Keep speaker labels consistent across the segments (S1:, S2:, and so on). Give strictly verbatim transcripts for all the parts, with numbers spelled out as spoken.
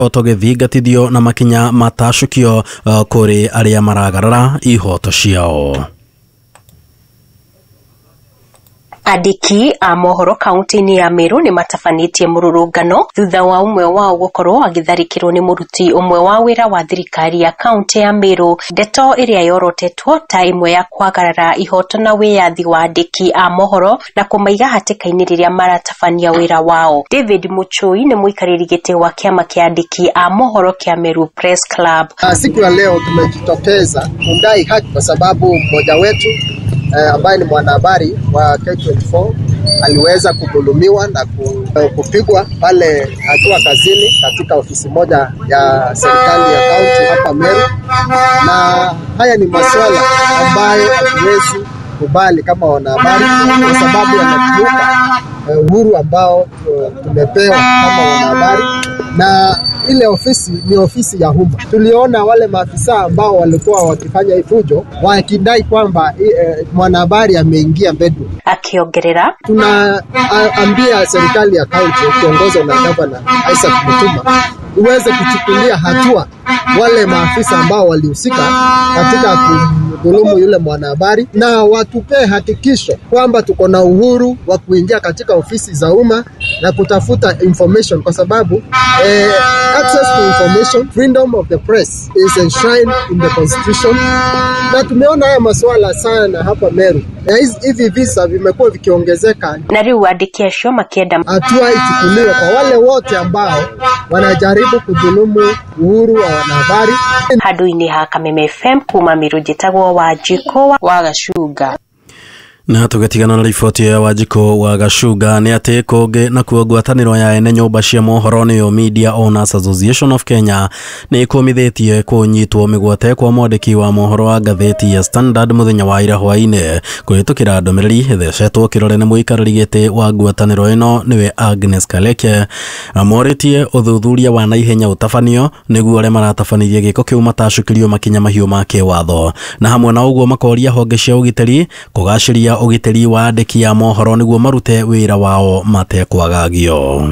S1: otogithingatithio na makinya matacukio uh, kuri aria maragarara ihoto ciao.
S2: Andiki a mohoro kaunti-ini ya Meru ni matafanĩtie mũrũrũngano thutha wa umwe wao gũkorwo agitharĩkĩrwo nĩ mũruti umwe wa wĩra wa thirikari ya kaunti ya Meru. Ndeto ĩrĩa yorotetwo ta imwe ya kwagarara ihoto na wĩyathi wa andiki a mohoro na kũmaiga hatĩka-inĩ rĩrĩa maratabania wĩra wao. David Muchui ni mũikarĩri gĩtĩ wa kĩama kĩa andiki a mohoro kĩa Meru Press Club.
S3: Siku ya leo tumejitokeza kudai haki kwa sababu mmoja wetu Eh, ambaye ni mwanahabari wa K twenty four aliweza kudhulumiwa na kupigwa pale akiwa kazini katika ofisi moja ya serikali ya kaunti hapa Meru, na haya ni masuala ambayo hatuwezi kubali kama wanahabari kwa sababu yanakiuka uhuru ambao tumepewa kama wanahabari, na ile ofisi ni ofisi ya umma. Tuliona wale maafisa ambao walikuwa wakifanya fujo wakidai kwamba e, mwanahabari ameingia bedroom.
S2: Akiongerera,
S3: tunaambia serikali ya kaunti ikiongozwa na gavana Isaac Mutuma iweze kuchukulia hatua wale maafisa ambao walihusika katika kudhulumu yule mwanahabari, na watupe hakikisho kwamba tuko na uhuru wa kuingia katika ofisi za umma na kutafuta information, kwa sababu eh, access to information, freedom of the press is enshrined in the constitution. Na tumeona haya masuala sana hapa Meru, na hivi visa vimekuwa vikiongezeka,
S2: na riu andiki acio makienda
S3: hatua ichukuliwe kwa wale wote ambao wanajaribu kudhulumu uhuru wa wanahabari.
S2: Handũ-inĩ ha Kameme F M kuma Meru, njĩtagwo Wanjiko wa Gacuga.
S1: Na tugatigana na riboti ya Wanjiko wa Gacuga ni ati konge na kuo ngwatanĩro ya ene nyũmba cia mohoro niyo Media Owners Association of Kenya ni ikumithitie kunyitwo migwate kwa mwandiki wa mohoro wa ngathĩti ya Standard muthenya wa ira hwainĩ kuhitukira ndomereri thecetwo kirore ni muikarĩri gĩtĩ wa ngwatanĩro ĩno niwe Agnes Kaleke amoritie uthuthuria wa naihenya utafanio niguo aria maratafanirie gĩko kĩu matacukirio makinya mahiũ ma kĩwatho, na hamwe na ũguo makoria honge cia ũgitĩri kũgacĩria ũgitĩri wa andĩki a mohoro niguo marute wĩra wao matekwagagio.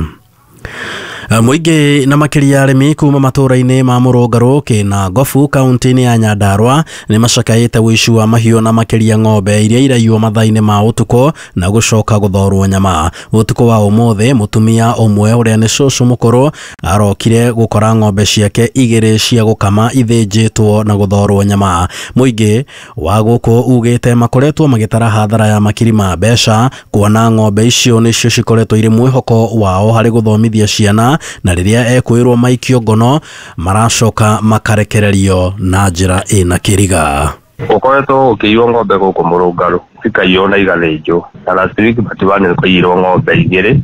S1: Muingi na makiria arimi kuma matũra-inĩ ma Mũrũngarũ kĩna Ngobu kaunti-inĩ ya Nyandarua ni macakaĩte wici wa mahiũ na makiria ng'ombe iria iraiywo mathaa-inĩ ma ũtukũ na gũcoka gũthorwo nyama. Ũtukũ wa ũmũthĩ mũtumia ũmwe ũrĩa nĩ cũcũ mũkũrũ arokire gũkora ng'ombe ciake igĩrĩ cia gũkama ithĩnjĩtwo na gũthorwo nyama. Muingi wa gũkũ ugĩte makoretwo magĩtara hathara ya makiri ma mbeca kuona ng'ombe icio nĩcio cikoretwo irĩ mwĩhoko wao harĩ gũthomithia ciana, na riria ekwirwo maikio ngono maracoka makarekererio na njira ina kiriga.
S4: Ukoretwo ukiiywo ng'ombe guku Mũrũngarũ cikaiywo na igathĩnjwo, na last week Batibani nĩkũiyirwo ng'ombe igĩrĩ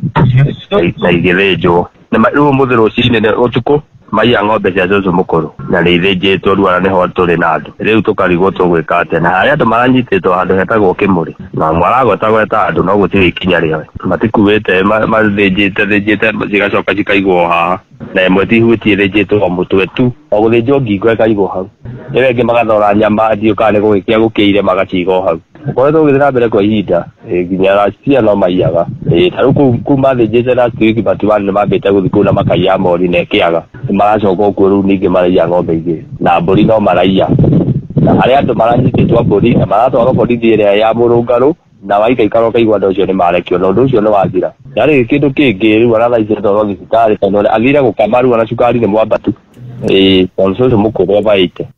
S4: na igĩthĩnjwo, na rĩu ũmũthĩ rũcinĩ ũtukũ maiya ng'ombe cia cũcũ mũkũrũ na nĩ ithĩnjĩtwo rĩu niho tũrĩ na andũ. Rĩu tũkarigwo tũgwĩka atĩa, na harĩa andũ maranyitĩtwo handũ hetagwo Kĩmũrĩ na maragweta gweta andũ no gũtirĩ ikinya rĩao, matikuĩte mathĩnjĩte thĩnjĩte cigacoka cikaigwo haha, na ĩmwe tihuĩtie thĩnjĩtwo o mũtwe tu o gũthĩnjwo ngingo ĩkaigwo hau, rĩu ĩngĩ magathora nyama ndiũ kana nĩ gũgĩkĩa gũkĩire magaciga hau. Ukoretwo ũgĩthiĩ na mbere kwa ihinda nginya racia no maiyaga, ta rĩu kuma thĩnjĩte last week Batibani nĩmambĩte gũthiĩ kũu na makaiya mori na ĩkĩaga, maracoka ũkuo rĩu ningĩ maraiya ng'ombe igĩrĩ na mbũri no maraiya, na harĩa andũ maranyitĩtwo mbũri na maratwarwo borithi ĩrĩa ya Mũrũngarũ na waikaikara ũkaigua andũ acio nĩmarekio, na ũndũ ũcio nĩ wathira. Na rĩu kĩndũ kĩngĩ rĩu araraicie twarwo thibitarĩ tondũ athire gũkama rĩu ona cukari nĩ mwambatu, ĩĩ tondũ ũcio mũkũrũ abaĩte.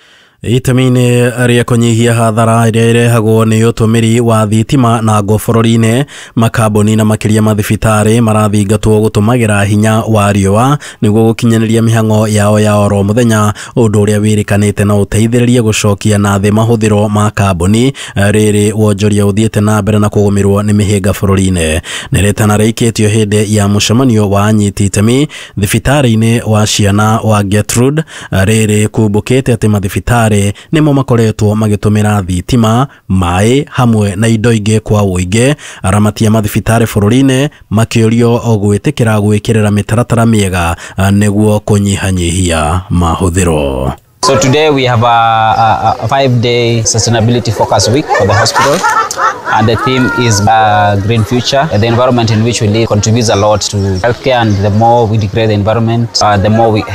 S1: Itemi-inĩ rĩa kũnyihia hathara iria irehagwo nĩ ũtũmĩri wa thitima na ngo bũrũri-inĩ, makambuni na makiria mathibitarĩ marathingatwo gũtũmagĩra hinya wa riũa nĩguo gũkinyanĩria mĩhang'o yao ya oro mũthenya, ũndũ ũrĩa wĩrĩkanĩte na ũteithĩrĩrie gũcokia na thĩ mahũthĩro ma kambuni rĩrĩ wonjoria ũthiĩte na mbere na kũgũmĩrwo nĩ mĩhĩnga bũrũri-inĩ. Nĩ rĩtana rĩikĩtio hĩndĩ ya mũcemanio wa anyiti itemi thibitarĩ-inĩ wa ciana wa Gertrude rĩrĩ kumbũkĩte atĩ mathibitarĩ nimo makoretwo magĩtũmĩra thitima, maĩ hamwe na indo ingĩ kwa ũingĩ. Aramati a mathibitarĩ bũrũri-inĩ makĩũrio gwĩtĩkĩra gwĩkĩrĩra mĩtaratara mĩega nĩguo kũnyihanyihia mahũthĩro.
S5: So today we have a, a, a five-day sustainability focus week for the hospital, and the theme is uh, green future. The environment in which we live contributes a lot to healthcare, and the more we degrade the environment, uh, the more we